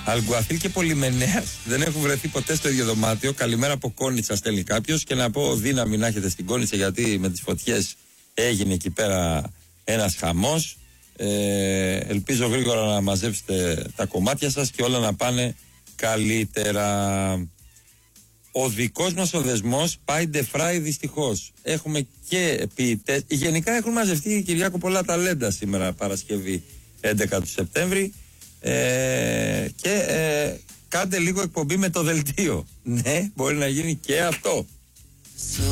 Αλγκουαθήλ και Πολυμενέας δεν έχουν βρεθεί ποτέ στο ίδιο δωμάτιο. Καλημέρα από Κόνιτσα, στέλνει κάποιος. Και να πω δύναμη να έχετε στην Κόνιτσα, γιατί με τις φωτιές έγινε εκεί πέρα ένας χαμός. Ελπίζω γρήγορα να μαζέψετε τα κομμάτια σας και όλα να πάνε καλύτερα. Ο δικός μας ο δεσμός πάει ντεφράι δυστυχώς. Έχουμε και ποιητές. Γενικά έχουν μαζευτεί, Κυριάκο, πολλά ταλέντα σήμερα Παρασκευή 11 του Σεπτέμβρη. Κάντε λίγο εκπομπή με το δελτίο. Ναι, μπορεί να γίνει και αυτό.